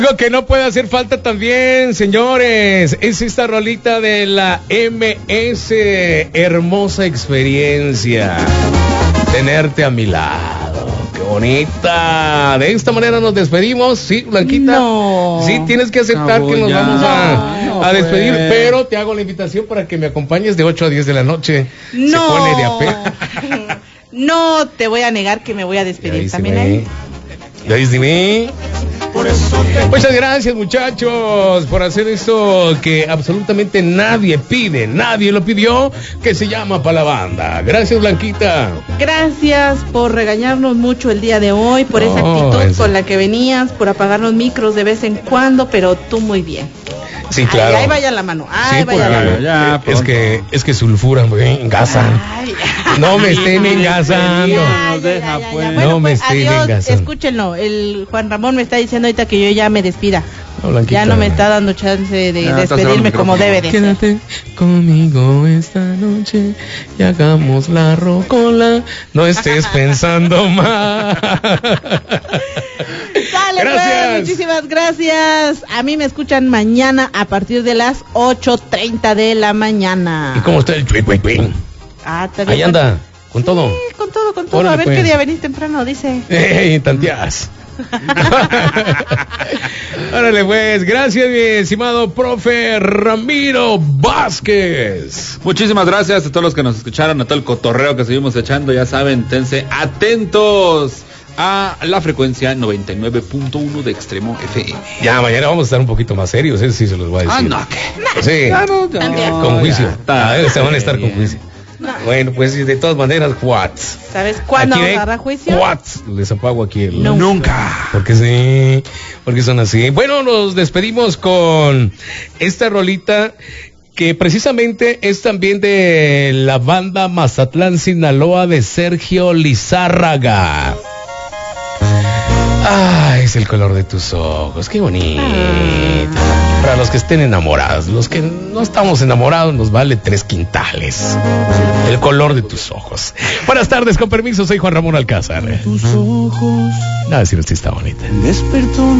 Algo que no puede hacer falta también, señores, es esta rolita de la MS. Hermosa experiencia tenerte a mi lado. ¡Qué bonita! De esta manera nos despedimos, ¿sí, Blanquita? No. Sí, tienes que aceptar que nos vamos a despedir, pero te hago la invitación para que me acompañes de 8 a 10 de la noche. No. Se pone de apé. No te voy a negar que me voy a despedir también ahí. ¿Ya viste? Muchas gracias, muchachos, por hacer esto que absolutamente nadie pide, nadie lo pidió, que se llama Pa' la Banda. Gracias, Blanquita. Gracias por regañarnos mucho el día de hoy, por esa actitud con la que venías, por apagar los micros de vez en cuando, pero tú muy bien. Sí, claro. Ahí vaya la mano. Ahí sí, vaya la mano. Ya, es que sulfuran, me engasan. No me estén engasando. No me estén engasando. Escúchenlo, el Juan Ramón me está diciendo ahorita que yo ya me despida. No, ya no me está dando chance de despedirme como debe de ser. Quédate conmigo esta noche y hagamos la rocola. No estés pensando más. Dale, pues, muchísimas gracias. A mí me escuchan mañana a partir de las 8:30 de la mañana. ¿Y cómo está el Está bien. Ahí anda, con todo. Sí, con todo. Órale, a ver pues. qué día venís temprano, dice. Tantías. Órale, pues, gracias, mi estimado profe Ramiro Vázquez. Muchísimas gracias a todos los que nos escucharon, a todo el cotorreo que seguimos echando. Ya saben, tense atentos a la frecuencia 99.1 de Extremo FM. Ya, mañana vamos a estar un poquito más serios, eso sí se los voy a decir. No, ¿qué? Sí, con juicio. Se van a estar con juicio. No. Bueno, pues de todas maneras, ¿sabes cuándo agarra juicio? Les apago aquí el... Nunca. Porque sí, porque son así. Bueno, nos despedimos con esta rolita que precisamente es también de la banda Mazatlán, Sinaloa, de Sergio Lizárraga. Es el color de tus ojos, qué bonito. Para los que estén enamorados, los que no estamos enamorados, nos vale 3 quintales. El color de tus ojos. Buenas tardes, con permiso, soy Juan Ramón Alcázar. Tus ojos. Nada, decir usted está bonita. Despertó